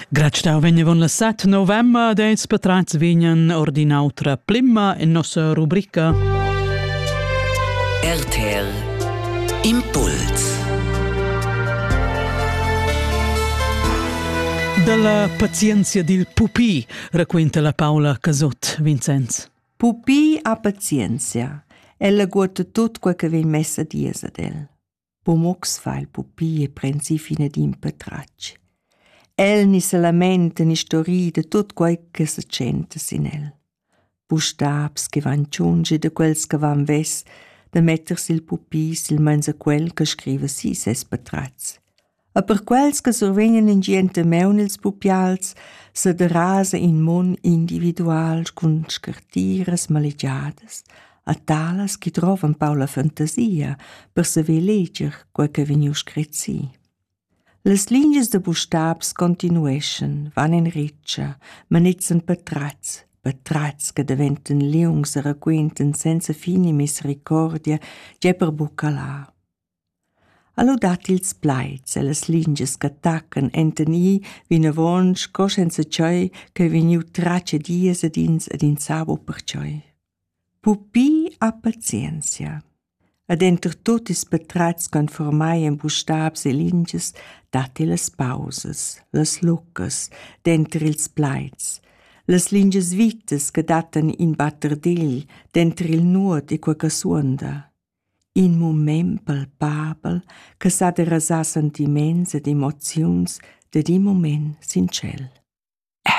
Gratstau vegna la 7 novembre dei patrats vignan ordinautra plimma in nostra rubrica RTL Impuls. della pazienza del pupì, racconta la Paola Casot, Vincenz. Pupì ha pazienza. Ella guarda tutto quel che viene messa a diesa del. Pomox fa il pupì e prensi fine di impatracci. El ni se lamenta ni storie de tutto quel che se sente sin el. Bustabs che van giunge de quels che van ves, de mettersi il pupì sil mensa quel che scrive si ses patrats. E per quels che survegnan in gente meun ils pupials, se de rasa in mon individual cun scartiras malegiadas, a talas che trovan paula fantasia per saver leger quel che veniu scret si. Les linges de bustabs continueschen, van in riccia, manezzan patrats che diventen liungs e racquenten senza fini misericordia, già per bucalà. Allo dat ils plaids e les linges che attaccan enten i vina vonsch co senza cioi che veniu tracce dies ed in sabo per cioi. Pupì ha pazienza. Ed enter tutis patrats conformai en bustabs e linges dati les pauses, les lucas, denter ils plaids, les linges vites che datan in batterdil, denter il nuot e quaca suonda. In moment palpabel che sa de rasar sentiments ed emoziuns de di moment sincel.